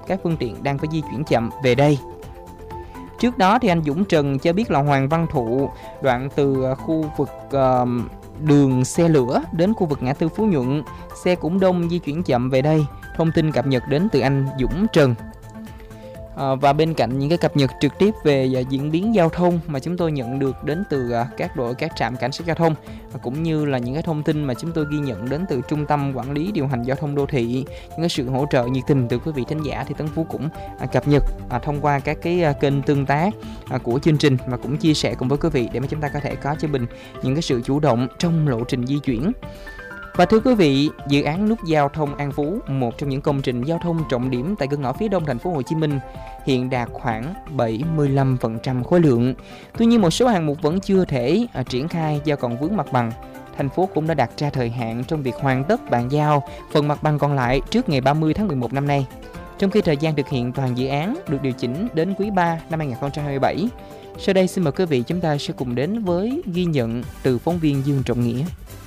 các phương tiện đang phải di chuyển chậm về đây. Trước đó thì anh Dũng Trần cho biết là Hoàng Văn Thụ, đoạn từ khu vực đường xe lửa đến khu vực ngã tư Phú Nhuận, xe cũng đông di chuyển chậm về đây. Thông tin cập nhật đến từ anh Dũng Trần. Và bên cạnh những cái cập nhật trực tiếp về diễn biến giao thông mà chúng tôi nhận được đến từ các trạm cảnh sát giao thông, cũng như là những cái thông tin mà chúng tôi ghi nhận đến từ Trung tâm Quản lý Điều hành Giao thông Đô thị, những cái sự hỗ trợ nhiệt tình từ quý vị thính giả, thì Tấn Phú cũng cập nhật thông qua các cái kênh tương tác của chương trình, mà cũng chia sẻ cùng với quý vị để mà chúng ta có thể có cho mình những cái sự chủ động trong lộ trình di chuyển. Và thưa quý vị, dự án nút giao thông An Phú, một trong những công trình giao thông trọng điểm tại cửa ngõ phía đông thành phố Hồ Chí Minh, hiện đạt khoảng 75% khối lượng. Tuy nhiên một số hạng mục vẫn chưa thể triển khai do còn vướng mặt bằng. Thành phố cũng đã đặt ra thời hạn trong việc hoàn tất bàn giao phần mặt bằng còn lại trước ngày 30 tháng 11 năm nay. Trong khi thời gian thực hiện toàn dự án được điều chỉnh đến quý 3 năm 2027. Sau đây xin mời quý vị chúng ta sẽ cùng đến với ghi nhận từ phóng viên Dương Trọng Nghĩa.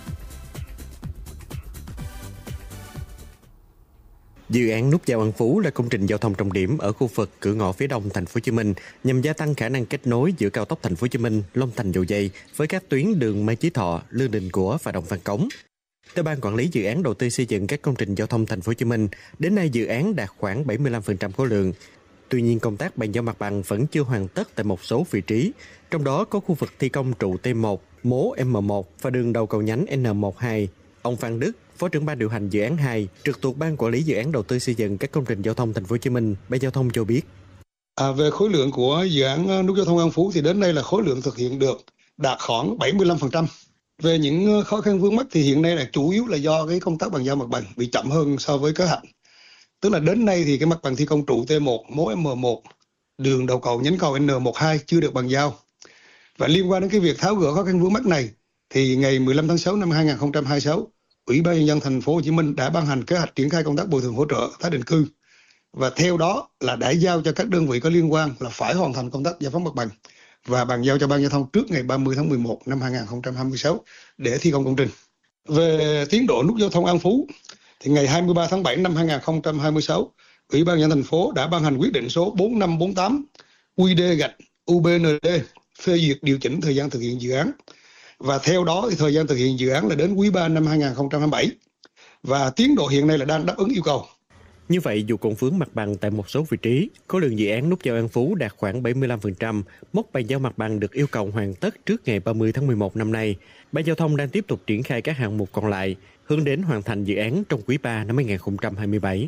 Dự án nút giao An Phú là công trình giao thông trọng điểm ở khu vực cửa ngõ phía đông thành phố Hồ Chí Minh nhằm gia tăng khả năng kết nối giữa cao tốc thành phố Hồ Chí Minh, Long Thành, Dầu Giây với các tuyến đường Mai Chí Thọ, Lương Định Của và Đồng Văn Cống. Theo Ban Quản lý Dự án Đầu tư xây dựng các công trình giao thông thành phố Hồ Chí Minh, đến nay dự án đạt khoảng 75% khối lượng. Tuy nhiên công tác bàn giao mặt bằng vẫn chưa hoàn tất tại một số vị trí, trong đó có khu vực thi công trụ T1, mố M1 và đường đầu cầu nhánh N12. Ông Phan Đức, Phó trưởng ban điều hành dự án 2, trực thuộc Ban Quản lý Dự án Đầu tư xây dựng các công trình giao thông thành phố Hồ Chí Minh, Ban Giao thông cho biết. Về khối lượng của dự án nút giao thông An Phú thì đến nay là khối lượng thực hiện được đạt khoảng 75%. Về những khó khăn vướng mắc thì hiện nay là chủ yếu là do cái công tác bàn giao mặt bằng bị chậm hơn so với kế hoạch. Tức là đến nay thì cái mặt bằng thi công trụ T1, mố M1, đường đầu cầu nhánh cầu N12 chưa được bàn giao. Và liên quan đến cái việc tháo gỡ khó khăn vướng mắc này thì ngày 15 tháng 6 năm 2026, Ủy ban nhân dân thành phố Hồ Chí Minh đã ban hành kế hoạch triển khai công tác bồi thường hỗ trợ tái định cư, và theo đó là đã giao cho các đơn vị có liên quan là phải hoàn thành công tác giải phóng mặt bằng và bàn giao cho Ban Giao thông trước ngày 30 tháng 11 năm 2026 để thi công công trình. Về tiến độ nút giao thông An Phú thì ngày 23 tháng 7 năm 2026, Ủy ban nhân dân thành phố đã ban hành quyết định số 4548 QĐ-UBND phê duyệt điều chỉnh thời gian thực hiện dự án. Và theo đó thì thời gian thực hiện dự án là đến quý 3 năm 2027 và tiến độ hiện nay là đang đáp ứng yêu cầu. Như vậy, dù còn vướng mặt bằng tại một số vị trí, khối lượng dự án nút giao An Phú đạt khoảng 75%, mốc bàn giao mặt bằng được yêu cầu hoàn tất trước ngày 30 tháng 11 năm nay. Ban Giao thông đang tiếp tục triển khai các hạng mục còn lại, hướng đến hoàn thành dự án trong quý 3 năm 2027.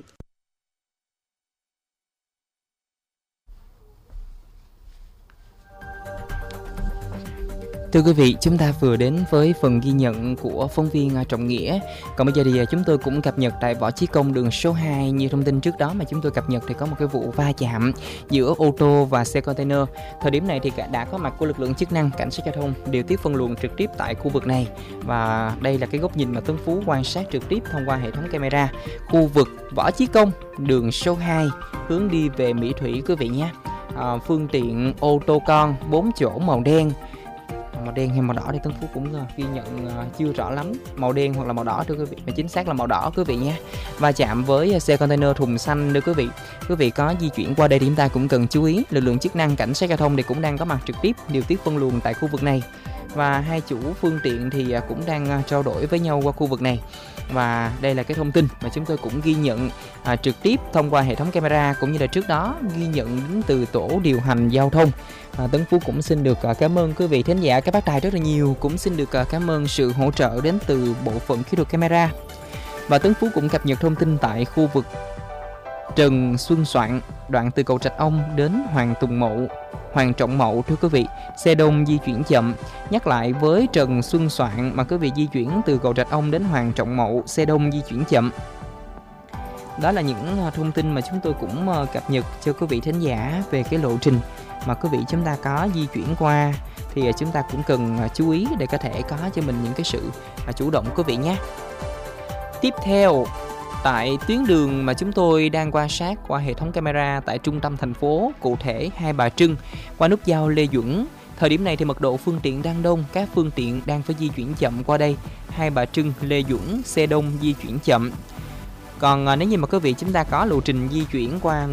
Thưa quý vị, chúng ta vừa đến với phần ghi nhận của phóng viên Trọng Nghĩa. Còn bây giờ thì chúng tôi cũng cập nhật tại Võ Chí Công đường số 2. Như thông tin trước đó mà chúng tôi cập nhật thì có một cái vụ va chạm giữa ô tô và xe container. Thời điểm này thì đã có mặt của lực lượng chức năng, cảnh sát giao thông điều tiết phân luồng trực tiếp tại khu vực này. Và đây là cái góc nhìn mà Tuấn Phú quan sát trực tiếp thông qua hệ thống camera khu vực Võ Chí Công đường số 2 hướng đi về Mỹ Thủy quý vị nhé. Phương tiện ô tô con 4 chỗ màu đen hay màu đỏ thì Tấn Phú cũng ghi nhận chưa rõ lắm, màu đen hoặc là màu đỏ thưa quý vị, mà chính xác là màu đỏ quý vị nhé. Va chạm với xe container thùng xanh thưa quý vị. Quý vị có di chuyển qua đây thì chúng ta cũng cần chú ý, lực lượng chức năng cảnh sát giao thông thì cũng đang có mặt trực tiếp điều tiết phân luồng tại khu vực này. Và hai chủ phương tiện thì cũng đang trao đổi với nhau qua khu vực này. Và đây là cái thông tin mà chúng tôi cũng ghi nhận trực tiếp thông qua hệ thống camera, cũng như là trước đó ghi nhận đến từ tổ điều hành giao thông. Tấn Phú cũng xin được cảm ơn quý vị thính giả, các bác tài rất là nhiều, cũng xin được cảm ơn sự hỗ trợ đến từ bộ phận kỹ thuật camera. Và Tấn Phú cũng cập nhật thông tin tại khu vực Trần Xuân Soạn, đoạn từ cầu Trạch Ông đến Hoàng Trọng Mậu thưa quý vị, xe đông di chuyển chậm. Nhắc lại với Trần Xuân Soạn mà quý vị di chuyển từ cầu Trạch Ông đến Hoàng Trọng Mậu, xe đông di chuyển chậm. Đó là những thông tin mà chúng tôi cũng cập nhật cho quý vị thính giả về cái lộ trình mà quý vị chúng ta có di chuyển qua, thì chúng ta cũng cần chú ý để có thể có cho mình những cái sự chủ động quý vị nhé. Tiếp theo, tại tuyến đường mà chúng tôi đang quan sát qua hệ thống camera tại trung tâm thành phố, cụ thể Hai Bà Trưng qua nút giao Lê Duẩn, thời điểm này thì mật độ phương tiện đang đông, các phương tiện đang phải di chuyển chậm qua đây. Hai Bà Trưng, Lê Duẩn, xe đông di chuyển chậm. Còn nếu như mà quý vị chúng ta có lộ trình di chuyển qua